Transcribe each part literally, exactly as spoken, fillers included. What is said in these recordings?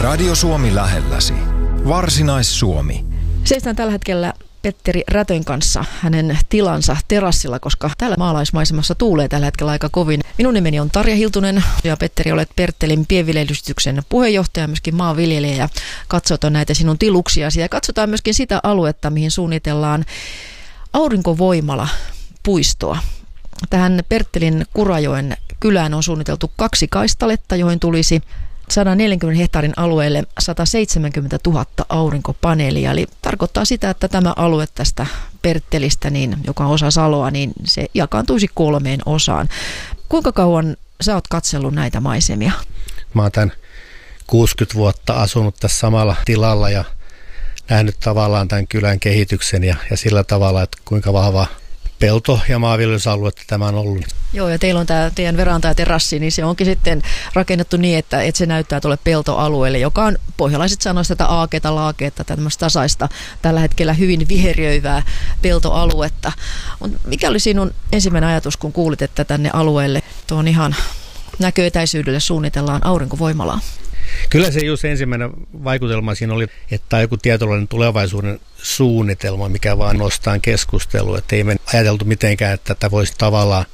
Radio Suomi lähelläsi. Varsinais-Suomi. Seistään tällä hetkellä Petteri Rätön kanssa hänen tilansa terassilla, koska täällä maalaismaisemassa tuulee tällä hetkellä aika kovin. Minun nimeni on Tarja Hiltunen ja Petteri, olet Perttelin pienviljelystyksen puheenjohtaja, myöskin maanviljelijä, ja katsotaan näitä sinun tiluksiasi ja katsotaan myöskin sitä aluetta, mihin suunnitellaan aurinkovoimala puistoa. Tähän Perttelin Kurajoen kylään on suunniteltu kaksi kaistaletta, joihin tulisi sata neljäkymmentä hehtaarin alueelle sata seitsemänkymmentätuhatta aurinkopaneelia. Eli tarkoittaa sitä, että tämä alue tästä Perttelistä, niin, joka on osa Saloa, niin se jakaantuisi kolmeen osaan. Kuinka kauan sä oot katsellut näitä maisemia? Mä oon tämän kuusikymmentä vuotta asunut tässä samalla tilalla ja nähnyt tavallaan tämän kylän kehityksen ja, ja sillä tavalla, että kuinka vahva pelto- ja maanviljelysaluetta tämä on ollut. Joo, ja teillä on tämä teidän veranta ja terassi, niin se onkin sitten rakennettu niin, että, että se näyttää tuolle peltoalueelle, joka on, pohjalaiset sanoisivat, tätä aakeeta, laakeetta, tämmöistä tasaista, tällä hetkellä hyvin viheriöivää peltoaluetta. Mikä oli sinun ensimmäinen ajatus, kun kuulit, että tänne alueelle tuon ihan näköetäisyydelle suunnitellaan aurinkovoimalaa? Kyllä se just ensimmäinen vaikutelma siinä oli, että joku tietynlainen tulevaisuuden suunnitelma, mikä vaan nostaa keskustelua, että ei me ajateltu mitenkään, että tätä voisi tavallaan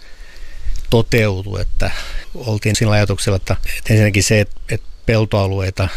toteutua, että oltiin sillä ajatuksella, että ensinnäkin se, että peltoalueita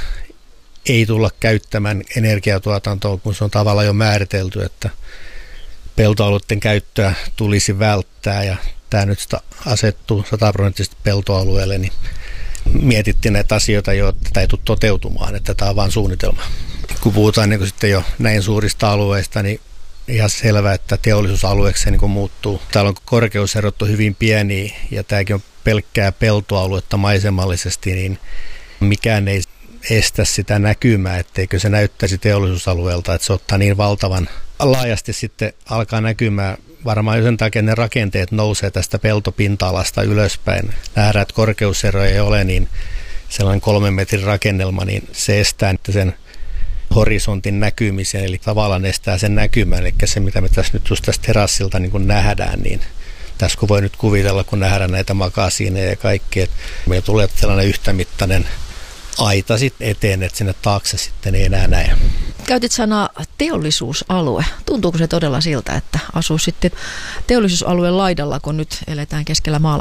ei tulla käyttämään energiatuotantoon, kun se on tavallaan jo määritelty, että peltoalueiden käyttöä tulisi välttää ja tämä nyt asettuu sataprosenttisesti peltoalueelle, niin mietittiin näitä asioita jo, että tämä ei tule toteutumaan, että tämä on vain suunnitelma. Kun puhutaan niin kun sitten jo näin suurista alueista, niin ihan selvä, että teollisuusalueeksi se niin kuin muuttuu. Täällä on korkeuserot hyvin pieniä ja tämäkin on pelkkää peltoaluetta maisemallisesti, niin mikään ei estä sitä näkymää, etteikö se näyttäisi teollisuusalueelta, että se ottaa niin valtavan laajasti sitten alkaa näkymään. Varmaan jo sen takia ne rakenteet nousee tästä peltopinta-alasta ylöspäin. Nähdään, että korkeuseroja ei ole, niin sellainen kolmen metrin rakennelma, niin se estää sen horisontin näkymisen, eli tavallaan estää sen näkymän. Eli se, mitä me tässä nyt just tästä terassilta niin kun nähdään, niin tässä kun voi nyt kuvitella, kun nähdään näitä makasiineja ja kaikki, että meillä tulee sellainen yhtämittainen aita sitten eteen, että sinne taakse sitten ei enää näe. Käytit sanaa teollisuusalue. Tuntuuko se todella siltä, että asuu sitten teollisuusalueen laidalla, kun nyt eletään keskellä maalaismaisemaa?